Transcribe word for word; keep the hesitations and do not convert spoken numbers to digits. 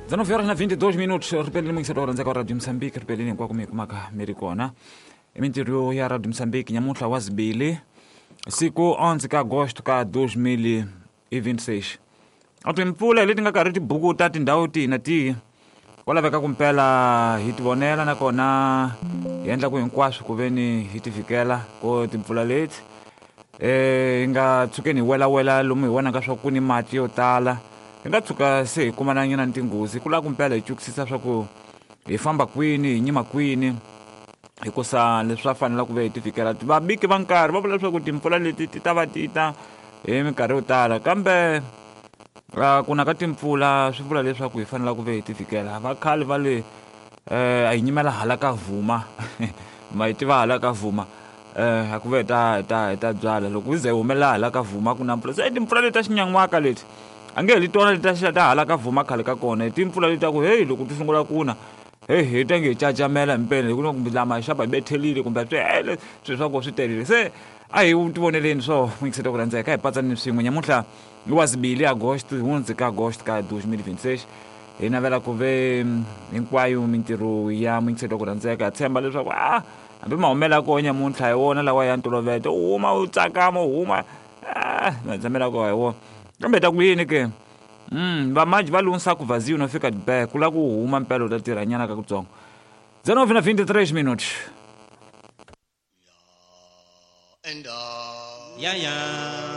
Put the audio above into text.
dezenove horas na vinte e dois minutos ripelile mungiseto rhandzaka wa radio Mozambique ripelile hinkwako mi kumaka mi ri kona i mintirho ya radio Mozambique nyamuntlha wa zibili siku onze ka agosto ka dois mil e vinte e seis a timpfula leti nga karhi tibukuta tindhawu tina tihi ko laveka ku mpela hi ti vonela nakona hi endla ku hinkwaswo ku veni hi ti fikela ko timpfula leti eh nga tshukeni hi welawela lomu hi vonaka swa ku ni mati yo tala hi nga tshuka se hi kumana nyana ni tinghozi ku lava ku mpela hi tshukisisa swa ku hi famba kwini hi nyima kwini hikusa leswi swa fanela ku ve hi ti fikela vabiki va nkarhi va vula leswaku timpfula leti ti ta va ti ta hi minkarhi yo tala kambe ku na ka timpfula swi vula leswaku hi fanela ku ve hi ti fikela va khale va le eh a hi nyimela hala ka Vuma ma hi tiva hala ka Vuma eh a ku ve ta ta ta byala loko hi ze humela hala ka Vuma ku na mpfula se timpfula leti ta xinyangwaka leti a nge hi tona leti ta ta hala ka Vuma khale ka kona timpfula leti ta ku hey loko ti sungula kuna hey hi ta nge cacamela mpela ku kumbe lama xapa bethelile kumbe swi hele swi swa ku swi telile se a hi ti voneleni so mungiseto ku rhandzeka hi patsanini swin'we nyamuntlha hi wa zibili agosto hundzi ka agosto ka dois mil e vinte e seis hi navela ku ve hinkwayo mintirho ya mungiseto ku rhandzeka hi tshemba leswaku ah hambi ma humela ko nyamuntlha hi wona lawa ya ntoloveta u huma u tsakama u huma ah ma tshemela ko hi wona kambe ta ku yini ke mm va manji va lunsa ku vazio no fika back kula ku huma mpela ta tirha nyana ka kutsongo dezenove na vinte e três minutos And uh, yeah, yeah.